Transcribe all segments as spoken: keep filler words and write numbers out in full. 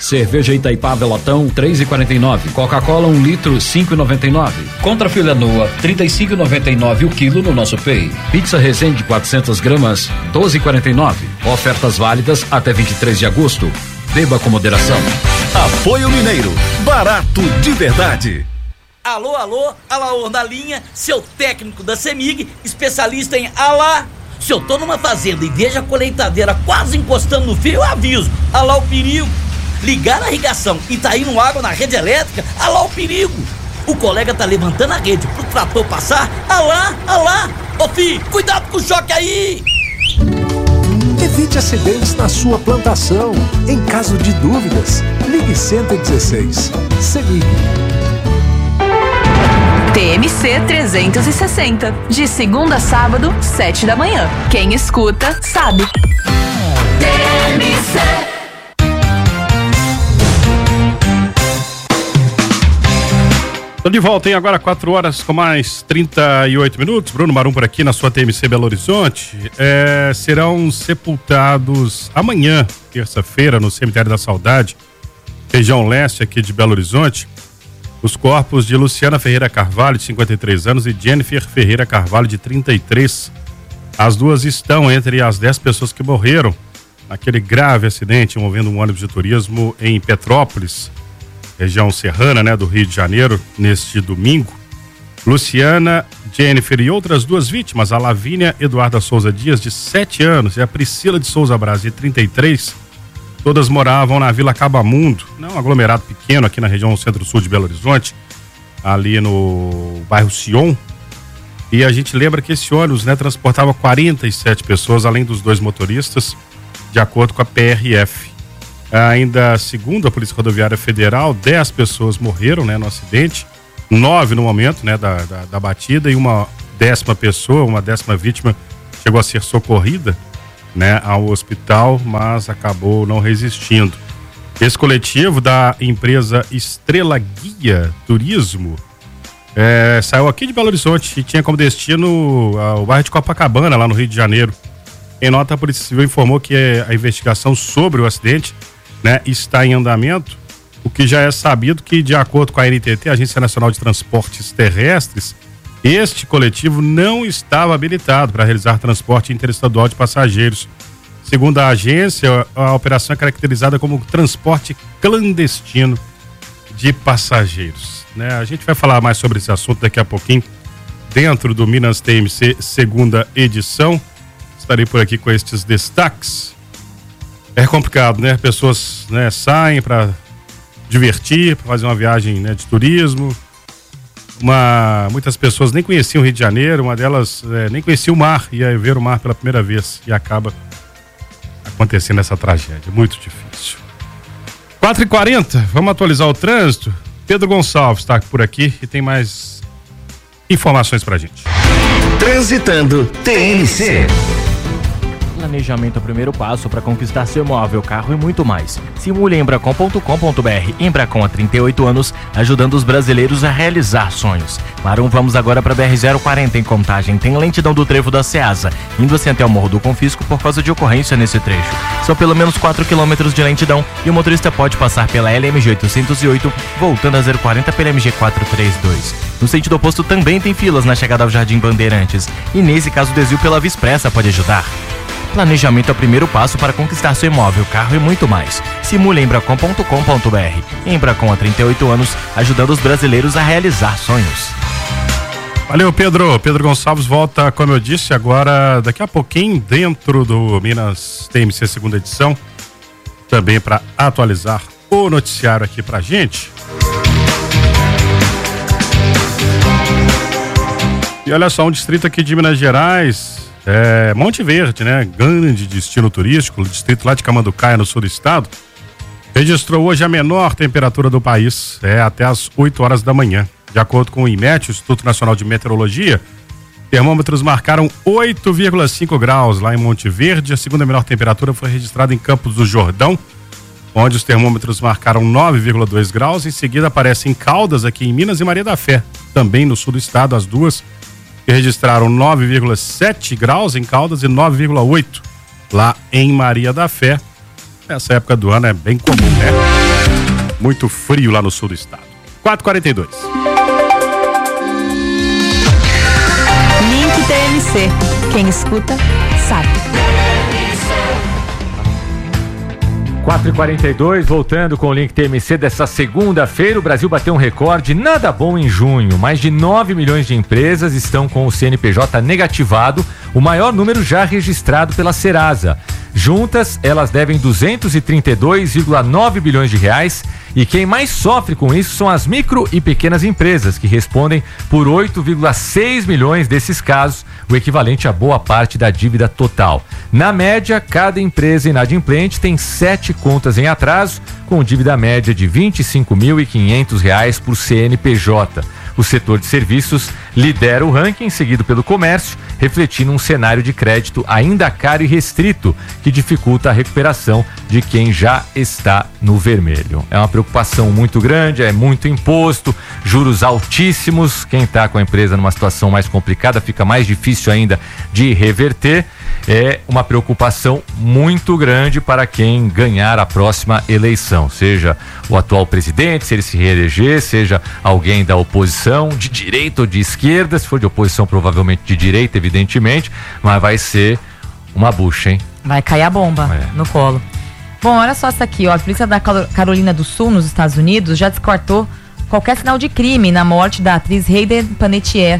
Cerveja Itaipava latão, três e quarenta e nove. Coca-Cola um litro, cinco e noventa e nove. Contra filé nua, trinta e cinco e noventa e nove o quilo no nosso Pay. Pizza Resende quatrocentas gramas, doze e quarenta e nove. Ofertas válidas até vinte e três de agosto. Beba com moderação. Apoio Mineiro, barato de verdade. Alô, alô, Alaor na linha, seu técnico da CEMIG, especialista em alá. Se eu tô numa fazenda e vejo a colheitadeira quase encostando no fio, eu aviso, alá o perigo. Ligar a irrigação e tá indo água na rede elétrica, alá o perigo. O colega tá levantando a rede pro trator passar, alá, alá. Ô filho, cuidado com o choque aí. Evite acidentes na sua plantação. Em caso de dúvidas, ligue cento e dezesseis. CEMIG. T M C trezentos e sessenta, de segunda a sábado, sete da manhã. Quem escuta, sabe. T M C. Tô de volta, hein? Agora quatro horas com mais trinta e oito minutos. Bruno Marum por aqui na sua T M C Belo Horizonte. É, serão sepultados amanhã, terça-feira, no Cemitério da Saudade, região leste aqui de Belo Horizonte, os corpos de Luciana Ferreira Carvalho, de cinquenta e três anos, e Jennifer Ferreira Carvalho, de trinta e três. As duas estão entre as dez pessoas que morreram naquele grave acidente envolvendo um ônibus de turismo em Petrópolis, região serrana, né, do Rio de Janeiro, neste domingo. Luciana, Jennifer e outras duas vítimas, a Lavínia Eduarda Souza Dias, de sete anos, e a Priscila de Souza Braz, de trinta e três, todas moravam na Vila Cabamundo, né, um aglomerado pequeno aqui na região centro-sul de Belo Horizonte, ali no bairro Sion. E a gente lembra que esse ônibus, né, transportava quarenta e sete pessoas, além dos dois motoristas, de acordo com a P R F. Ainda segundo a Polícia Rodoviária Federal, dez pessoas morreram, né, no acidente, nove no momento, né, da, da, da batida, e uma décima pessoa, uma décima vítima chegou a ser socorrida, né, ao hospital, mas acabou não resistindo. Esse coletivo da empresa Estrela Guia Turismo é, saiu aqui de Belo Horizonte e tinha como destino uh, o bairro de Copacabana, lá no Rio de Janeiro. Em nota, a Polícia Civil informou que a investigação sobre o acidente, né, está em andamento, o que já é sabido que, de acordo com a N T T, Agência Nacional de Transportes Terrestres, este coletivo não estava habilitado para realizar transporte interestadual de passageiros. Segundo a agência, a operação é caracterizada como transporte clandestino de passageiros, né? A gente vai falar mais sobre esse assunto daqui a pouquinho, dentro do Minas T M C segunda edição. Estarei por aqui com estes destaques. É complicado, né? Pessoas, né, saem para divertir, para fazer uma viagem, né, de turismo. Uma, muitas pessoas nem conheciam o Rio de Janeiro, uma delas é, nem conhecia o mar, ia ver o mar pela primeira vez e acaba acontecendo essa tragédia, muito difícil. quatro e quarenta, vamos atualizar o trânsito. Pedro Gonçalves está por aqui e tem mais informações pra gente. Transitando T M C. Planejamento é o primeiro passo para conquistar seu imóvel, carro e muito mais. Simule embracon ponto com ponto br. Embracon há trinta e oito anos, ajudando os brasileiros a realizar sonhos. Marum, vamos agora para B R zero quarenta em Contagem. Tem lentidão do trevo da Ceasa, indo assim até o Morro do Confisco por causa de ocorrência nesse trecho. São pelo menos quatro quilômetros de lentidão e o motorista pode passar pela L M G oitocentos e oito, voltando a zero quarenta pela M G quatrocentos e trinta e dois. No sentido oposto também tem filas na chegada ao Jardim Bandeirantes. E nesse caso o desvio pela Via Expressa pode ajudar. Planejamento é o primeiro passo para conquistar seu imóvel, carro e muito mais. Simule embracon ponto com ponto br. Embracon há trinta e oito anos, ajudando os brasileiros a realizar sonhos. Valeu, Pedro. Pedro Gonçalves volta, como eu disse, agora daqui a pouquinho dentro do Minas T M C segunda edição, também para atualizar o noticiário aqui pra gente. E olha só, um distrito aqui de Minas Gerais, é, Monte Verde, né? Grande destino turístico, o distrito lá de Camanducaia, no sul do estado, registrou hoje a menor temperatura do país, é, até às oito horas da manhã. De acordo com o IMET, o Instituto Nacional de Meteorologia, termômetros marcaram oito vírgula cinco graus lá em Monte Verde. A segunda menor temperatura foi registrada em Campos do Jordão, onde os termômetros marcaram nove vírgula dois graus. Em seguida aparece em Caldas, aqui em Minas, e Maria da Fé, também no sul do estado, as duas, que registraram nove vírgula sete graus em Caldas e nove vírgula oito lá em Maria da Fé. Essa época do ano é bem comum, né? muito frio lá no sul do estado. quatro e quarenta e dois. Link T M C. Quem escuta, sabe. quatro e quarenta e dois, voltando com o Link T M C dessa segunda-feira, o Brasil bateu um recorde nada bom em junho. Mais de nove milhões de empresas estão com o C N P J negativado, o maior número já registrado pela Serasa. Juntas, elas devem duzentos e trinta e dois vírgula nove bilhões de reais e quem mais sofre com isso são as micro e pequenas empresas, que respondem por oito vírgula seis milhões desses casos, o equivalente a boa parte da dívida total. Na média, cada empresa inadimplente tem sete contas em atraso, com dívida média de vinte e cinco mil e quinhentos reais por C N P J. O setor de serviços lidera o ranking, seguido pelo comércio, refletindo um cenário de crédito ainda caro e restrito, que dificulta a recuperação de quem já está no vermelho. É uma preocupação muito grande, é muito imposto, juros altíssimos. Quem está com a empresa numa situação mais complicada fica mais difícil ainda de reverter. É uma preocupação muito grande para quem ganhar a próxima eleição, seja o atual presidente, se ele se reeleger, seja alguém da oposição, de direita ou de esquerda. Se for de oposição, provavelmente de direita, evidentemente, mas vai ser uma bucha, hein? Vai cair a bomba é. no colo. Bom, olha só essa aqui, ó. A polícia da Carolina do Sul, nos Estados Unidos, já descartou qualquer sinal de crime na morte da atriz Hayden Panettiere.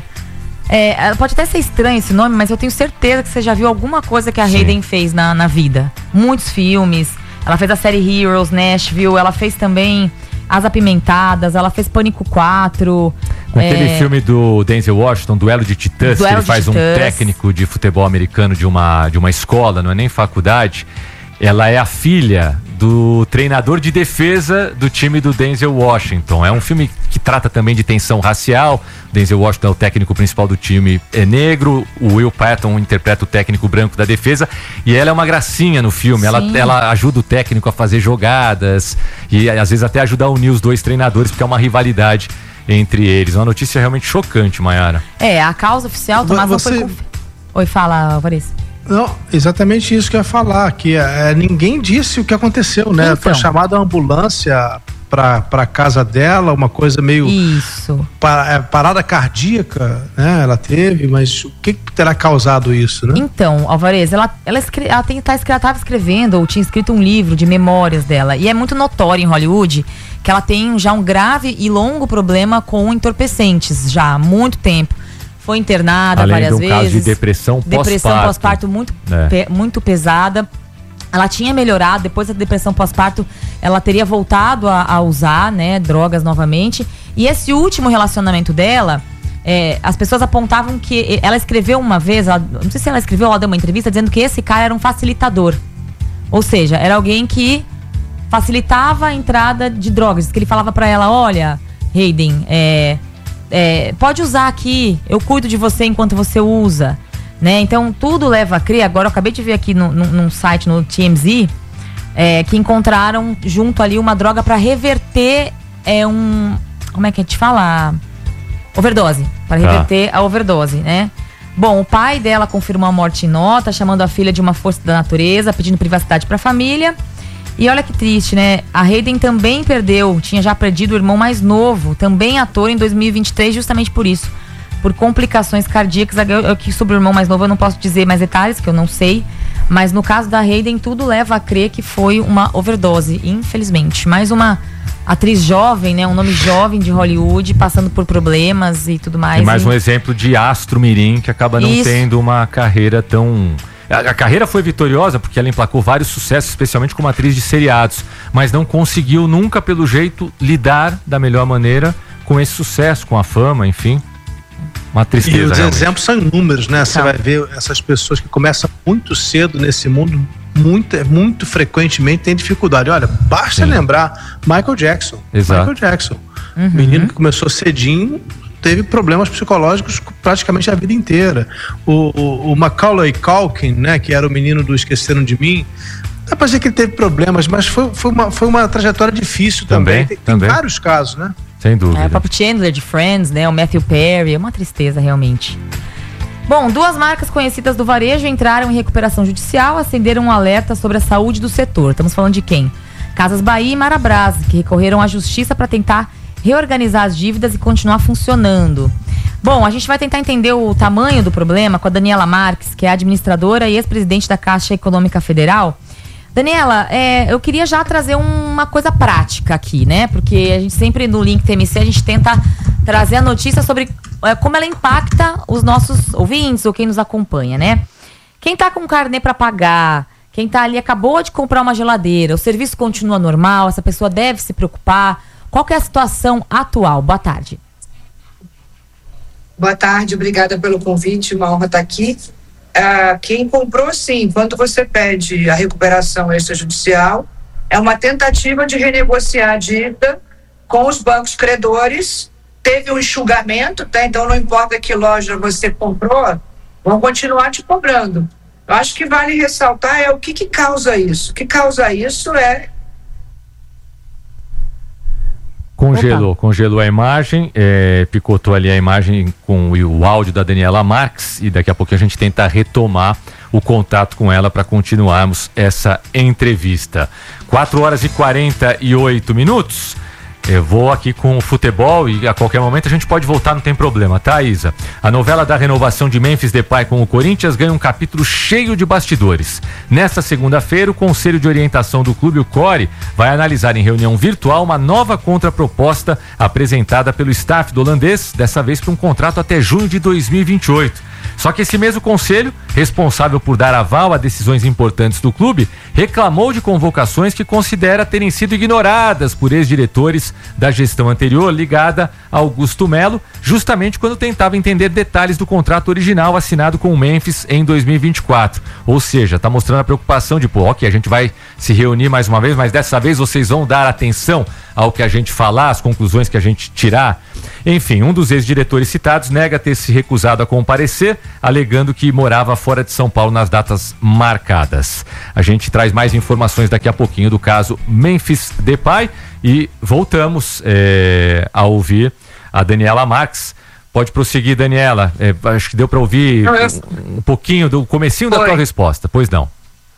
É, pode até ser estranho esse nome, mas eu tenho certeza que você já viu alguma coisa que a Sim. Hayden fez na, na vida. Muitos filmes. Ela fez a série Heroes, Nashville, ela fez também As Apimentadas, ela fez Pânico quatro. Naquele é... filme do Denzel Washington, Duelo de Titãs, Duelo que ele faz Titãs. um técnico de futebol americano de uma, de uma escola, não é nem faculdade. Ela é a filha do treinador de defesa do time do Denzel Washington. É um filme que trata também de tensão racial. Denzel Washington é o técnico principal do time, é negro. O Will Patton interpreta o técnico branco da defesa. E ela é uma gracinha no filme. Ela, ela ajuda o técnico a fazer jogadas e às vezes até ajuda a unir os dois treinadores, porque é uma rivalidade entre eles. Uma notícia realmente chocante, Mayara. É, a causa oficial, Tomás, Você... não foi... Conf... Oi, fala, Vanessa. Não, exatamente isso que eu ia falar, que é, ninguém disse o que aconteceu, né? Então. Foi chamada a ambulância pra, pra casa dela, uma coisa meio... Isso. Pa, é, parada cardíaca, né? Ela teve, mas o que, que terá causado isso, né? Então, Alvarez, ela, ela, escre, ela, tem, tá, ela tava escrevendo, ou tinha escrito um livro de memórias dela, e é muito notório em Hollywood que ela tem já um grave e longo problema com entorpecentes, já há muito tempo. Foi internada Além várias de um vezes. Caso de depressão pós-parto. Depressão pós-parto muito, é. pe, muito pesada. Ela tinha melhorado, depois da depressão pós-parto, ela teria voltado a, a usar, né, drogas novamente. E esse último relacionamento dela, é, as pessoas apontavam que ela escreveu uma vez, ela, não sei se ela escreveu ou ela deu uma entrevista dizendo que esse cara era um facilitador. Ou seja, era alguém que facilitava a entrada de drogas. Que ele falava pra ela, olha, Hayden, é... É, pode usar aqui, eu cuido de você enquanto você usa, né? Então tudo leva a crer. Agora eu acabei de ver aqui no, no, num site, no T M Z, é, que encontraram junto ali uma droga para reverter é, um, como é que a gente fala? Overdose, para reverter ah. a overdose, né? Bom, o pai dela confirmou a morte em nota, chamando a filha de uma força da natureza, pedindo privacidade para a família. E olha que triste, né? A Hayden também perdeu, tinha já perdido o irmão mais novo, também ator, em dois mil e vinte e três, justamente por isso. Por complicações cardíacas. Aqui sobre o irmão mais novo eu não posso dizer mais detalhes, que eu não sei. Mas no caso da Hayden, tudo leva a crer que foi uma overdose, infelizmente. Mais uma atriz jovem, né? Um nome jovem de Hollywood, passando por problemas e tudo mais. E mais e... um exemplo de astro mirim que acaba não isso. tendo uma carreira tão... A carreira foi vitoriosa porque ela emplacou vários sucessos, especialmente como atriz de seriados, mas não conseguiu nunca, pelo jeito, lidar da melhor maneira com esse sucesso, com a fama, enfim. Uma tristeza. E os realmente. exemplos são inúmeros, né? Você vai ver essas pessoas que começam muito cedo nesse mundo, muito, muito frequentemente tem dificuldade. Olha, basta Sim. lembrar Michael Jackson. Exato. Michael Jackson. Uhum. Menino que começou cedinho, teve problemas psicológicos praticamente a vida inteira. O, o, o Macaulay Culkin, né, que era o menino do Esqueceram de Mim, dá pra dizer que ele teve problemas, mas foi, foi, uma, foi uma trajetória difícil também. Também, tem, também. tem vários casos, né? Sem dúvida. É, o próprio Chandler de Friends, né, o Matthew Perry, é uma tristeza realmente. Bom, duas marcas conhecidas do varejo entraram em recuperação judicial, acenderam um alerta sobre a saúde do setor. Estamos falando de quem? Casas Bahia e Marabras, que recorreram à justiça para tentar reorganizar as dívidas e continuar funcionando. Bom, a gente vai tentar entender o tamanho do problema com a Daniela Marques, que é administradora e ex-presidente da Caixa Econômica Federal. Daniela, é, eu queria já trazer uma coisa prática aqui, né? Porque a gente sempre no Link T M C a gente tenta trazer a notícia sobre é, como ela impacta os nossos ouvintes ou quem nos acompanha, né? Quem tá com carnê para pagar, quem tá ali acabou de comprar uma geladeira, o serviço continua normal, essa pessoa deve se preocupar. Qual que é a situação atual? Boa tarde. Boa tarde, obrigada pelo convite, uma honra estar aqui. Uh, quem comprou, sim, quando você pede a recuperação extrajudicial, é uma tentativa de renegociar a dívida com os bancos credores. Teve um enxugamento, tá? Então não importa que loja você comprou, vão continuar te cobrando. Eu acho que vale ressaltar é o que, que causa isso. O que causa isso é Congelou, Opa. congelou a imagem, é, picotou ali a imagem com o áudio da Daniela Marques e daqui a pouco a gente tenta retomar o contato com ela para continuarmos essa entrevista. quatro horas e quarenta e oito minutos. Eu vou aqui com o futebol e a qualquer momento a gente pode voltar, não tem problema, tá, Isa? A novela da renovação de Memphis Depay com o Corinthians ganha um capítulo cheio de bastidores. Nesta segunda-feira, o Conselho de Orientação do clube, o C O R E, vai analisar em reunião virtual uma nova contraproposta apresentada pelo staff do holandês, dessa vez para um contrato até junho de dois mil e vinte e oito. Só que esse mesmo conselho, responsável por dar aval a decisões importantes do clube, reclamou de convocações que considera terem sido ignoradas por ex-diretores da gestão anterior ligada a Augusto Melo, justamente quando tentava entender detalhes do contrato original assinado com o Memphis em dois mil e vinte e quatro. Ou seja, está mostrando a preocupação de, pô, ok, a gente vai se reunir mais uma vez, mas dessa vez vocês vão dar atenção ao que a gente falar, às conclusões que a gente tirar. Enfim, um dos ex-diretores citados nega ter se recusado a comparecer, alegando que morava fora de São Paulo nas datas marcadas. A gente traz mais informações daqui a pouquinho do caso Memphis Depay e voltamos é, a ouvir a Daniela Marques. Pode prosseguir, Daniela. É, acho que deu para ouvir não, eu... um, um pouquinho do comecinho Foi. da tua resposta. Pois não.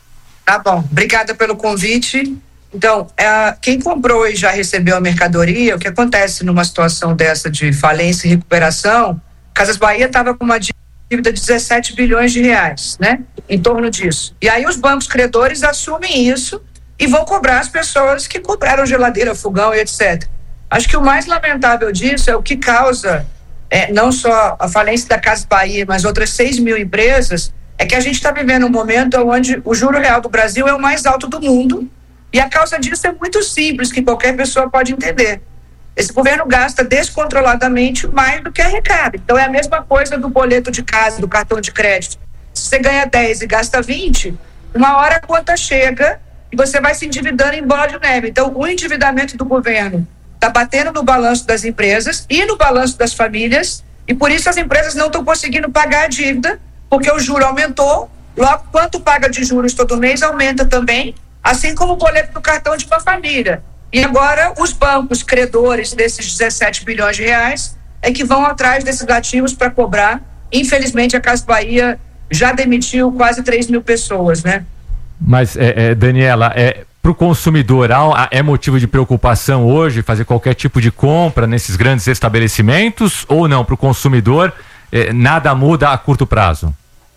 Tá bom. Obrigada pelo convite. Então, é, quem comprou e já recebeu a mercadoria, o que acontece numa situação dessa de falência e recuperação, Casas Bahia estava com uma dívida de dezessete bilhões de reais, né? Em torno disso. E aí os bancos credores assumem isso e vão cobrar as pessoas que compraram geladeira, fogão e etcétera. Acho que o mais lamentável disso é o que causa, é, não só a falência da Casas Bahia, mas outras seis mil empresas, é que a gente está vivendo um momento onde o juro real do Brasil é o mais alto do mundo. E a causa disso é muito simples, que qualquer pessoa pode entender. Esse governo gasta descontroladamente mais do que arrecada. Então é a mesma coisa do boleto de casa, do cartão de crédito. Se você ganha dez e gasta vinte, uma hora a conta chega e você vai se endividando em bola de neve. Então o endividamento do governo está batendo no balanço das empresas e no balanço das famílias, e por isso as empresas não estão conseguindo pagar a dívida, porque o juro aumentou, logo quanto paga de juros todo mês aumenta também, assim como o boleto do cartão de uma família. E agora os bancos credores desses dezessete bilhões de reais é que vão atrás desses ativos para cobrar. Infelizmente a Casas Bahia já demitiu quase três mil pessoas, né? Mas, é, é, Daniela, é, para o consumidor é motivo de preocupação hoje fazer qualquer tipo de compra nesses grandes estabelecimentos ou não? Para o consumidor é, nada muda a curto prazo?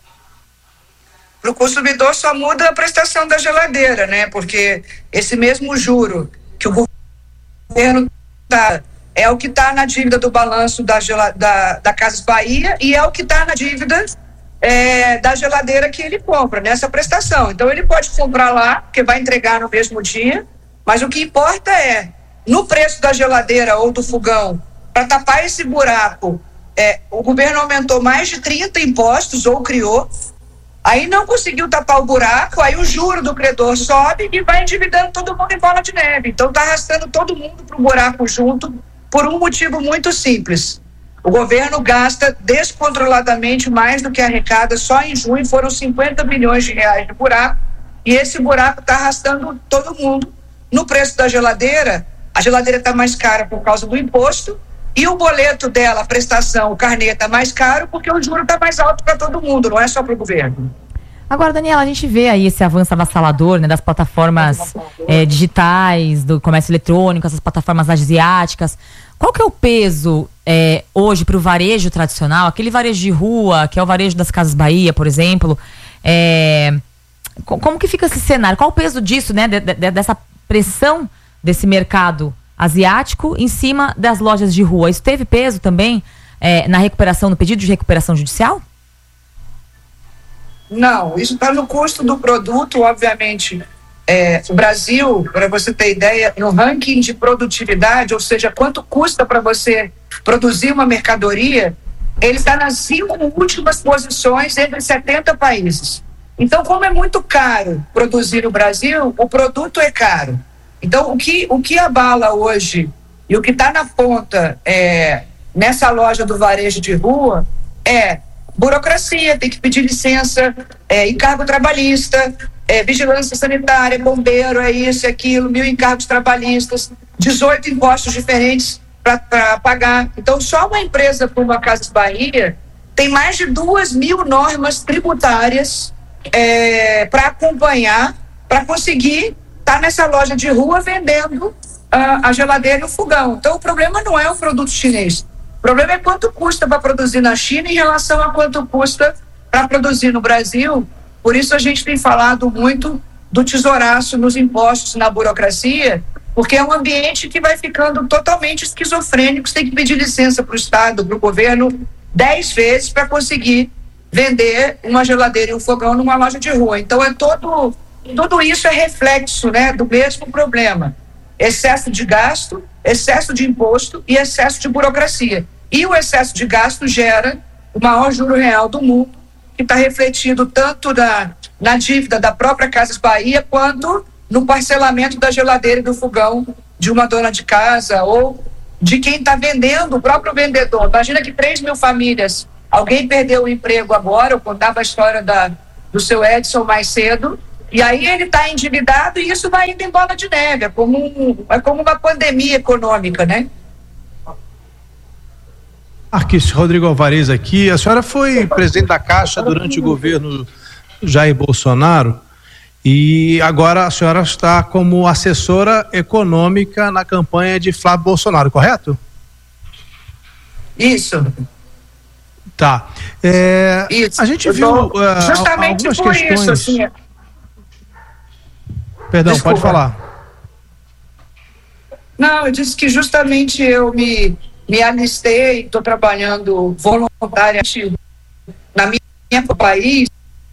Para o consumidor só muda a prestação da geladeira, né? Porque esse mesmo juro que o governo dá é o que está na dívida do balanço da, da, da Casas Bahia e é o que está na dívida é, da geladeira que ele compra, nessa prestação. Então ele pode comprar lá, porque vai entregar no mesmo dia, mas o que importa é, no preço da geladeira ou do fogão, para tapar esse buraco, é, o governo aumentou mais de trinta impostos ou criou. Aí não conseguiu tapar o buraco, aí o juro do credor sobe e vai endividando todo mundo em bola de neve. Então está arrastando todo mundo para o buraco junto por um motivo muito simples. O governo gasta descontroladamente mais do que arrecada. Só em junho foram cinquenta bilhões de reais de buraco e esse buraco está arrastando todo mundo. No preço da geladeira, a geladeira está mais cara por causa do imposto e o boleto dela, a prestação, o carnê está mais caro porque o juro está mais alto para todo mundo, não é só para o governo. Agora, Daniela, a gente vê aí esse avanço avassalador, né, das plataformas é, digitais, do comércio eletrônico, essas plataformas asiáticas. Qual que é o peso é, hoje para o varejo tradicional, aquele varejo de rua, que é o varejo das Casas Bahia, por exemplo? É, como que fica esse cenário? Qual o peso disso, né, de, de, dessa pressão desse mercado asiático em cima das lojas de rua? Isso teve peso também é, na recuperação, no pedido de recuperação judicial? Não, isso está no custo do produto, obviamente. É, o Brasil, para você ter ideia, no ranking de produtividade, ou seja, quanto custa para você produzir uma mercadoria, ele está nas cinco últimas posições entre setenta países. Então, como é muito caro produzir no Brasil, o produto é caro. Então, o que, o que abala hoje e o que está na ponta é, nessa loja do varejo de rua é burocracia, tem que pedir licença, é, encargo trabalhista, é, vigilância sanitária, bombeiro, é isso, é aquilo, mil encargos trabalhistas, dezoito impostos diferentes para pagar. Então, só uma empresa como a Casas Bahia tem mais de duas mil normas tributárias é, para acompanhar, para conseguir estar tá nessa loja de rua vendendo uh, a geladeira e o fogão. Então, o problema não é o produto chinês. O problema é quanto custa para produzir na China em relação a quanto custa para produzir no Brasil. Por isso a gente tem falado muito do tesouraço nos impostos, na burocracia, porque é um ambiente que vai ficando totalmente esquizofrênico. Você tem que pedir licença para o Estado, para o governo, dez vezes para conseguir vender uma geladeira e um fogão numa loja de rua. Então é todo, tudo isso é reflexo, né, do mesmo problema. Excesso de gasto, excesso de imposto e excesso de burocracia. E o excesso de gasto gera o maior juro real do mundo, que está refletido tanto na, na dívida da própria Casas Bahia, quanto no parcelamento da geladeira e do fogão de uma dona de casa ou de quem está vendendo, o próprio vendedor. Imagina que três mil famílias, alguém perdeu o emprego agora, eu contava a história da, do seu Edson mais cedo, e aí ele está endividado e isso vai indo em bola de neve, é como, um, é como uma pandemia econômica, né? Marquês Rodrigo Alvarez aqui. A senhora foi presidente da Caixa durante o governo Jair Bolsonaro e agora a senhora está como assessora econômica na campanha de Flávio Bolsonaro, correto? Isso. Tá. É, isso. A gente viu uh, justamente algumas por questões... isso, assim... Perdão, Desculpa. pode falar. Não, eu disse que justamente eu me, me alistei, estou trabalhando voluntariamente na minha, minha país.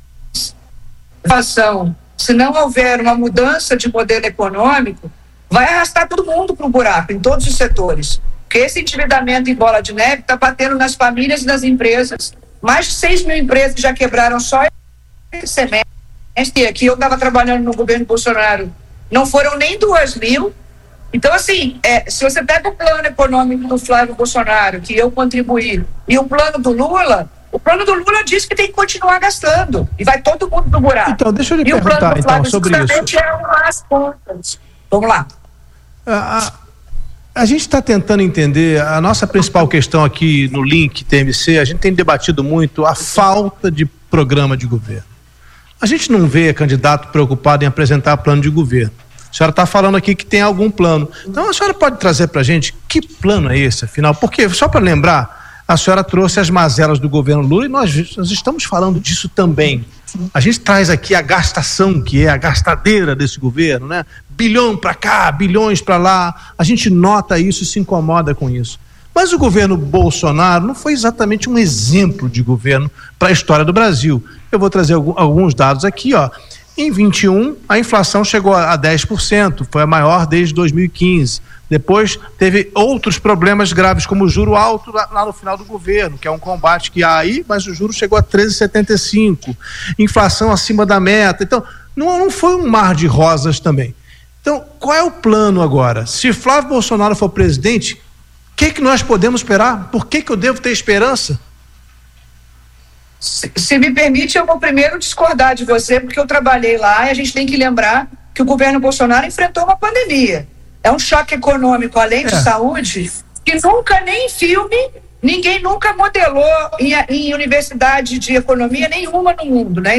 Se não houver uma mudança de modelo econômico, vai arrastar todo mundo para o buraco, em todos os setores. Porque esse endividamento em bola de neve está batendo nas famílias e nas empresas. Mais de seis mil empresas já quebraram só esse semestre. Aqui eu estava trabalhando no governo Bolsonaro, não foram nem duas mil. Então, assim, é, se você pega o plano econômico do Flávio Bolsonaro, que eu contribuí, e o plano do Lula, o plano do Lula diz que tem que continuar gastando, e vai todo mundo no buraco. Então, deixa eu lhe e perguntar, então, sobre isso. É as contas. Vamos lá. A, a, a gente está tentando entender, a nossa principal questão aqui no Link T M C, a gente tem debatido muito a falta de programa de governo. A gente não vê candidato preocupado em apresentar plano de governo. A senhora está falando aqui que tem algum plano. Então a senhora pode trazer para a gente que plano é esse, afinal? Porque, só para lembrar, a senhora trouxe as mazelas do governo Lula e nós, nós estamos falando disso também. A gente traz aqui a gastação, que é a gastadeira desse governo, né? Bilhão para cá, bilhões para lá. A gente nota isso e se incomoda com isso. Mas o governo Bolsonaro não foi exatamente um exemplo de governo para a história do Brasil. Eu vou trazer alguns dados aqui, ó. Em vinte e um, a inflação chegou a dez por cento, foi a maior desde dois mil e quinze. Depois teve outros problemas graves, como o juro alto lá, lá no final do governo, que é um combate que há aí, mas o juro chegou a treze vírgula setenta e cinco. Inflação acima da meta. Então, não, não foi um mar de rosas também. Então, qual é o plano agora? Se Flávio Bolsonaro for presidente, o que, que nós podemos esperar? Por que, que eu devo ter esperança? Se, se me permite, eu vou primeiro discordar de você, porque eu trabalhei lá e a gente tem que lembrar que o governo Bolsonaro enfrentou uma pandemia. É um choque econômico, além de é. saúde, que nunca, nem em filme, ninguém nunca modelou em, em universidade de economia nenhuma no mundo, né? Então,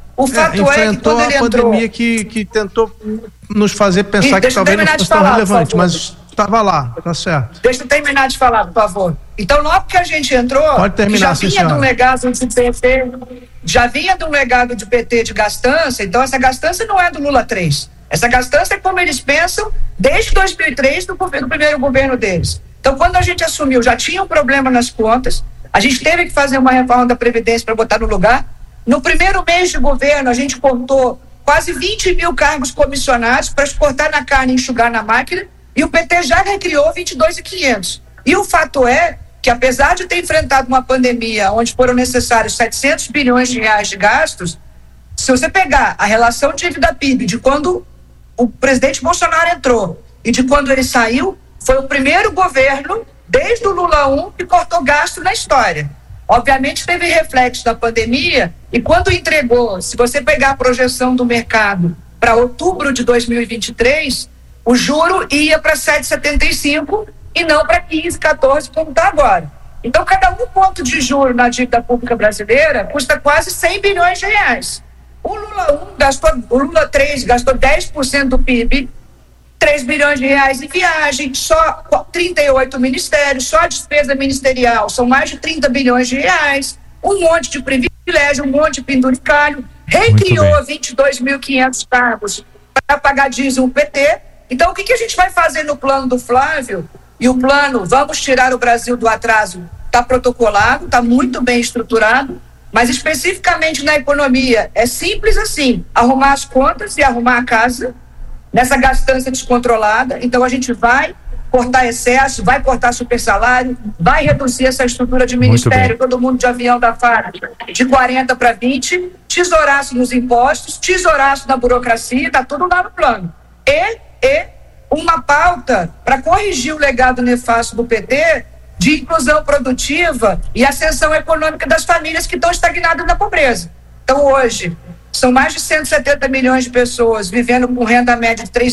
O fato é, é que quando ele a entrou... pandemia que, que tentou nos fazer pensar E que talvez não fosse tão falar, relevante, mas estava lá, tá certo. Deixa eu terminar de falar, por favor. Então, logo que a gente entrou, Pode terminar, que já sim, vinha de um senhora. legado de P T, já vinha de um legado de P T de gastança, então essa gastança não é do Lula três. Essa gastança é como eles pensam desde dois mil e três, do, governo, do primeiro governo deles. Então, quando a gente assumiu, já tinha um problema nas contas, a gente teve que fazer uma reforma da Previdência para botar no lugar. No primeiro mês de governo, a gente cortou quase vinte mil cargos comissionados para exportar na carne e enxugar na máquina, e o P T já recriou vinte e dois mil e quinhentos. E o fato é que, apesar de ter enfrentado uma pandemia onde foram necessários setecentos bilhões de reais de gastos, se você pegar a relação dívida-P I B de quando o presidente Bolsonaro entrou e de quando ele saiu, foi o primeiro governo, desde o Lula um, que cortou gasto na história. Obviamente teve reflexo da pandemia, e quando entregou, se você pegar a projeção do mercado para outubro de dois mil e vinte e três, o juro ia para sete vírgula setenta e cinco e não para quinze, quatorze, como está agora. Então, cada um ponto de juro na dívida pública brasileira custa quase cem bilhões de reais. O Lula um gastou, o Lula três gastou dez por cento do P I B, três bilhões de reais em viagem, só trinta e oito ministérios, só a despesa ministerial são mais de trinta bilhões de reais, um monte de privilégio, um monte de penduricalho, recriou vinte e dois mil e quinhentos cargos para pagar diesel P T. Então, o que, que a gente vai fazer no plano do Flávio? E o plano, vamos tirar o Brasil do atraso, está protocolado, está muito bem estruturado, mas especificamente na economia, é simples assim, arrumar as contas e arrumar a casa, nessa gastança descontrolada. Então a gente vai cortar excesso, vai cortar super salário, vai reduzir essa estrutura de ministério, todo mundo de avião da F A R, de quarenta para vinte, tesouraço nos impostos, tesouraço na burocracia, está tudo lá no plano. E, e uma pauta para corrigir o legado nefasto do P T de inclusão produtiva e ascensão econômica das famílias que estão estagnadas na pobreza. Então hoje, são mais de cento e setenta milhões de pessoas vivendo com renda média de três